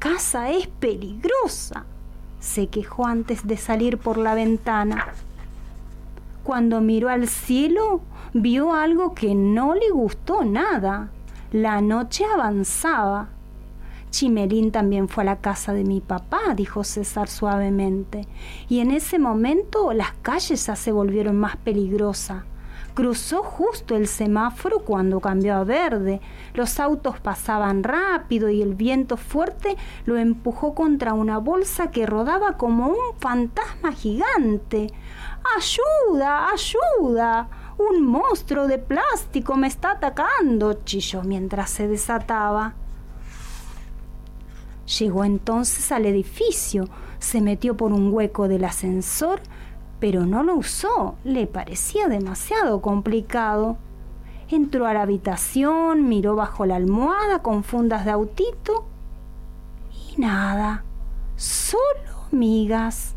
casa es peligrosa, se quejó antes de salir por la ventana. Cuando miró al cielo, vio algo que no le gustó nada. La noche avanzaba. Chimelín también fue a la casa de mi papá, dijo César suavemente, y en ese momento las calles ya se volvieron más peligrosas. Cruzó justo el semáforo cuando cambió a verde. Los autos pasaban rápido y el viento fuerte lo empujó contra una bolsa que rodaba como un fantasma gigante. ¡Ayuda! ¡Ayuda! ¡Un monstruo de plástico me está atacando!, chilló mientras se desataba. Llegó entonces al edificio, se metió por un hueco del ascensor, pero no lo usó, le parecía demasiado complicado. Entró a la habitación, miró bajo la almohada con fundas de autito y nada, solo migas.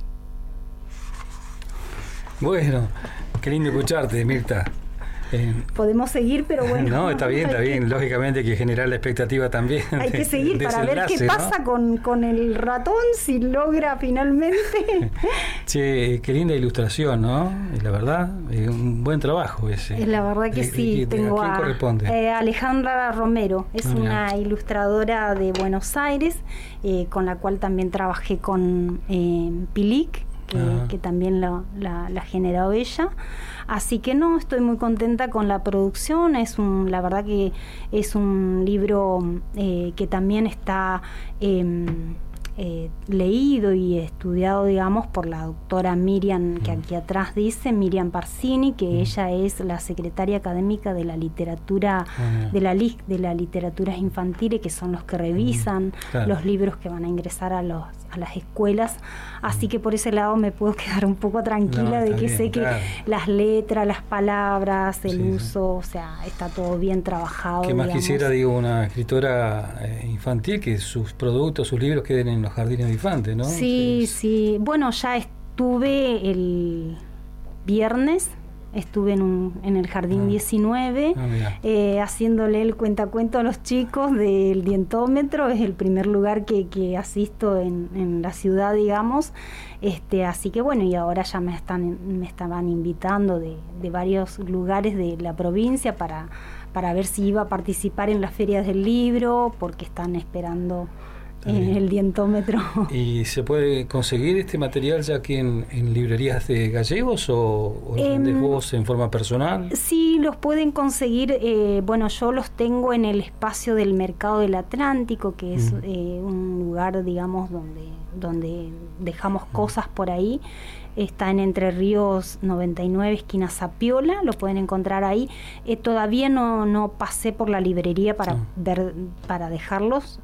Bueno, qué lindo escucharte, Mirta. Podemos seguir, pero bueno. No, está bien. Lógicamente hay que generar la expectativa también. Hay que seguir para ver qué pasa, ¿no? con el ratón, si logra finalmente. Che, qué linda ilustración, ¿no? La verdad, un buen trabajo ese. La verdad que sí. Tengo ¿a quién corresponde? Alejandra Romero, es una ilustradora de Buenos Aires, con la cual también trabajé con Pilic, que también la generó ella. Así que no, estoy muy contenta con la producción. La verdad que es un libro que también está leído y estudiado, digamos, por la doctora Miriam, que aquí atrás dice, Miriam Parsini, que ella es la secretaria académica de la literatura, de la literatura infantil, que son los que revisan los libros que van a ingresar a las escuelas. Así que por ese lado me puedo quedar un poco tranquila de que bien, sé que las letras, las palabras, el uso, o sea, está todo bien trabajado. ¿Qué más digamos. quisiera, una escritora infantil, que sus productos, sus libros queden en los jardines de infantes, ¿no? Sí. Bueno, ya estuve el viernes, estuve en el Jardín 19, haciéndole el cuentacuento a los chicos del dientómetro. Es el primer lugar que asisto en la ciudad, digamos. Así que bueno, y ahora ya me estaban invitando de varios lugares de la provincia para ver si iba a participar en las ferias del libro, porque están esperando el dientómetro. ¿Y se puede conseguir este material ya aquí en librerías de gallegos o lo vendés vos en forma personal? Sí, los pueden conseguir. Bueno, yo los tengo en el espacio del Mercado del Atlántico, que es un lugar, digamos, donde dejamos cosas por ahí. Está en Entre Ríos 99, esquina Zapiola, lo pueden encontrar ahí. Todavía no pasé por la librería para dejarlos.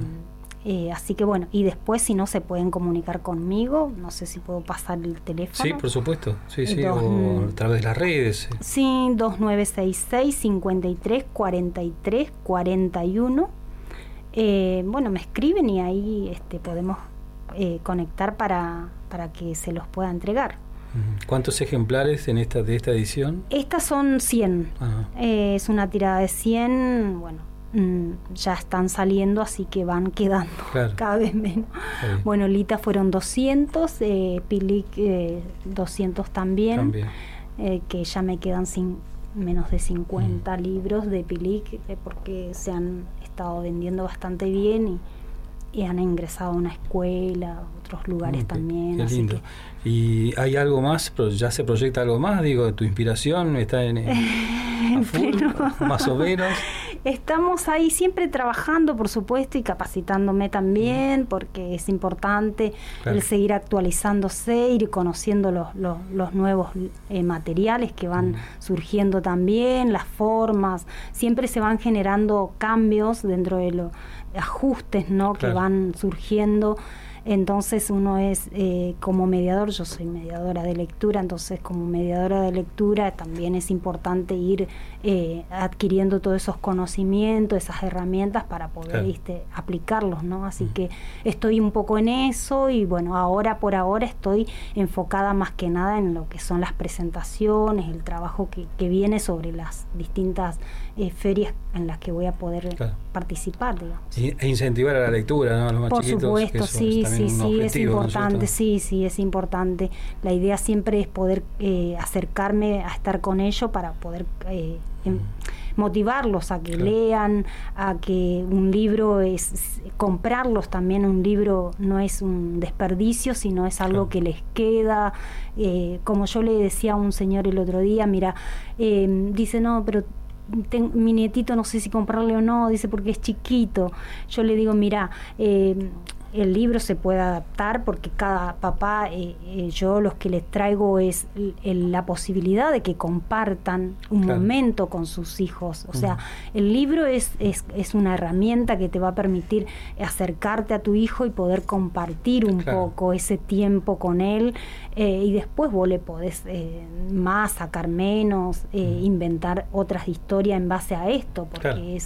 Así que bueno, y después si no se pueden comunicar conmigo, no sé si puedo pasar el teléfono. Sí, por supuesto, sí, o a través de las redes. Sí, 2966 53 43 41. Bueno, me escriben y ahí podemos conectar para que se los pueda entregar. ¿Cuántos ejemplares de esta edición? Estas son 100. Es una tirada de 100, bueno. Ya están saliendo, así que van quedando cada vez menos. Bueno, Lita fueron 200, Pilic 200 también. Que ya me quedan menos de 50 libros de Pilic, porque se han estado vendiendo bastante bien y han ingresado a una escuela, otros lugares también. Qué lindo. ¿Y hay algo más? ¿Ya se proyecta algo más? Digo, ¿tu inspiración está a full, más o menos? Estamos ahí siempre trabajando, por supuesto, y capacitándome también, porque es importante el seguir actualizándose, ir conociendo los nuevos materiales que van surgiendo también, las formas. Siempre se van generando cambios dentro de los ajustes, ¿no? Que van surgiendo. Entonces uno es como mediador, yo soy mediadora de lectura, entonces como mediadora de lectura también es importante ir adquiriendo todos esos conocimientos, esas herramientas para poder aplicarlos, ¿no? Así que estoy un poco en eso y bueno, por ahora estoy enfocada más que nada en lo que son las presentaciones, el trabajo que viene sobre las distintas ferias en las que voy a poder participar, digamos. E incentivar a la lectura, ¿no? A los más por chiquitos. Supuesto, sí, es importante, ¿no? Sí, es importante. La idea siempre es poder acercarme a estar con ellos para poder motivarlos a que lean, a que un libro comprarlos también, un libro no es un desperdicio, sino es algo que les queda. Como yo le decía a un señor el otro día, mira, dice, no, pero mi nietito no sé si comprarle o no, dice porque es chiquito. Yo le digo, mira, el libro se puede adaptar porque cada papá, yo los que les traigo es la posibilidad de que compartan un momento con sus hijos. O sea, el libro es una herramienta que te va a permitir acercarte a tu hijo y poder compartir un poco ese tiempo con él, y después vos le podés más sacar menos, inventar otras historias en base a esto, porque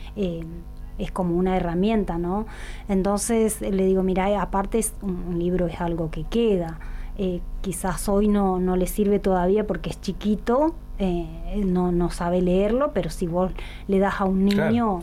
es como una herramienta, ¿no? Entonces le digo, mira, aparte un libro es algo que queda, quizás hoy no le sirve todavía porque es chiquito, no sabe leerlo, pero si vos le das a un niño,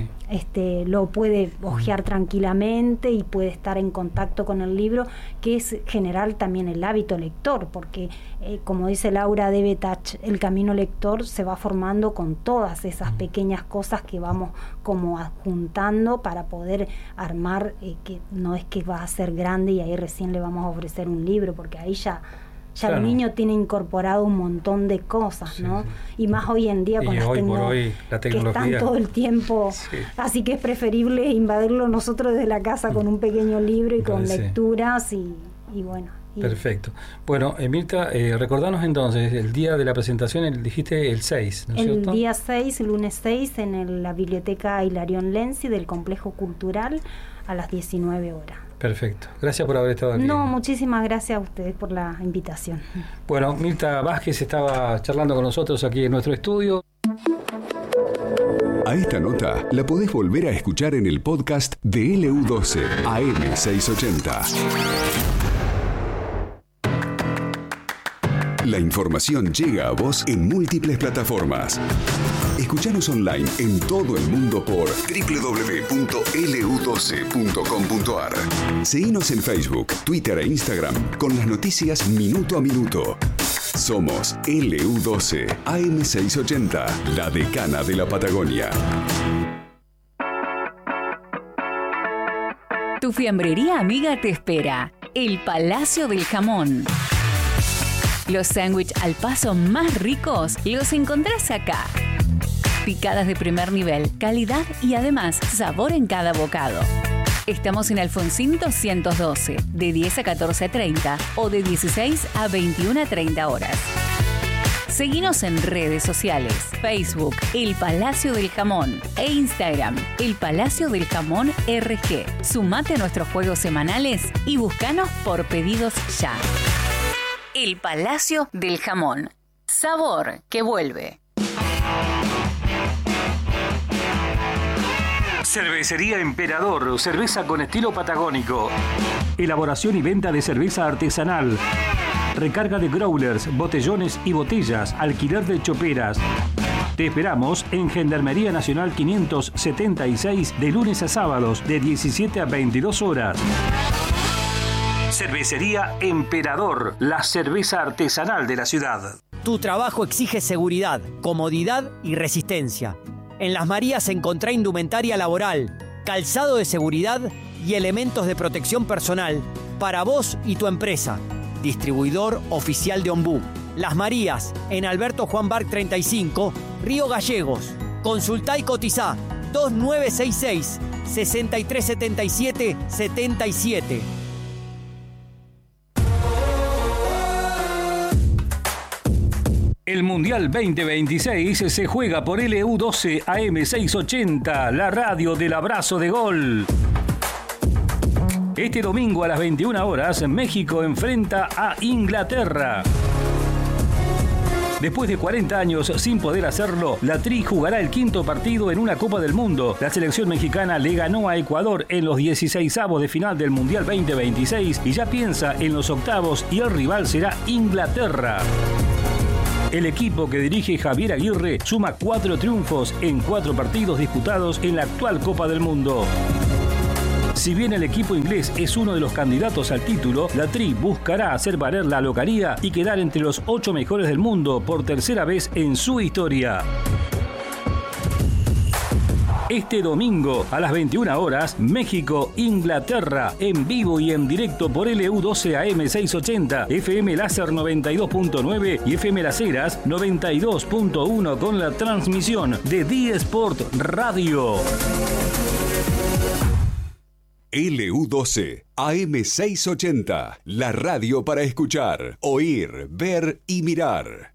lo puede hojear tranquilamente y puede estar en contacto con el libro, que es generar también el hábito lector, porque como dice Laura Debetach, el camino lector se va formando con todas esas pequeñas cosas que vamos como adjuntando para poder armar, que no es que va a ser grande y ahí recién le vamos a ofrecer un libro, porque ahí ya el niño tiene incorporado un montón de cosas, ¿no? Y más hoy en día con la tecnología que están todo el tiempo. Así que es preferible invadirlo nosotros desde la casa con un pequeño libro y con lecturas y bueno. Perfecto. Bueno, Mirta, recordanos entonces, el día de la presentación, dijiste el 6, ¿no es cierto? El día 6, lunes 6, en la Biblioteca Hilarión Lenzi del Complejo Cultural a las 19 horas. Perfecto. Gracias por haber estado aquí. No, muchísimas gracias a ustedes por la invitación. Bueno, Mirta Vázquez estaba charlando con nosotros aquí en nuestro estudio. A esta nota la podés volver a escuchar en el podcast de LU12 AM680. La información llega a vos en múltiples plataformas. Escuchanos online en todo el mundo por www.lu12.com.ar. Seguinos en Facebook, Twitter e Instagram con las noticias minuto a minuto. Somos LU12 AM680, la decana de la Patagonia. Tu fiambrería amiga te espera. El Palacio del Jamón. Los sándwiches al paso más ricos los encontrás acá. Picadas de primer nivel, calidad y además sabor en cada bocado. Estamos en Alfonsín 212, de 10 a 14:30 o de 16 a 21:30 horas. Seguinos en redes sociales, Facebook, El Palacio del Jamón e Instagram, El Palacio del Jamón RG. Sumate a nuestros juegos semanales y búscanos por pedidos ya. El Palacio del Jamón. Sabor que vuelve. Cervecería Emperador, cerveza con estilo patagónico. Elaboración y venta de cerveza artesanal. Recarga de growlers, botellones y botellas, alquiler de choperas. Te esperamos en Gendarmería Nacional 576 de lunes a sábados de 17 a 22 horas. Cervecería Emperador, la cerveza artesanal de la ciudad. Tu trabajo exige seguridad, comodidad y resistencia. En Las Marías encontrá indumentaria laboral, calzado de seguridad y elementos de protección personal para vos y tu empresa. Distribuidor oficial de Ombú. Las Marías, en Alberto Juan Barc 35, Río Gallegos. Consultá y cotizá 2966 6377 77. El Mundial 2026 se juega por LU12 AM680, la radio del abrazo de gol. Este domingo a las 21 horas, México enfrenta a Inglaterra. Después de 40 años sin poder hacerlo, la Tri jugará el quinto partido en una Copa del Mundo. La selección mexicana le ganó a Ecuador en los 16avos de final del Mundial 2026 y ya piensa en los octavos y el rival será Inglaterra. El equipo que dirige Javier Aguirre suma 4 triunfos en 4 partidos disputados en la actual Copa del Mundo. Si bien el equipo inglés es uno de los candidatos al título, la Tri buscará hacer valer la localía y quedar entre los 8 mejores del mundo por tercera vez en su historia. Este domingo a las 21 horas, México-Inglaterra, en vivo y en directo por LU12 AM 680, FM Láser 92.9 y FM Las Heras 92.1 con la transmisión de D-Sport Radio. LU12 AM 680, la radio para escuchar, oír, ver y mirar.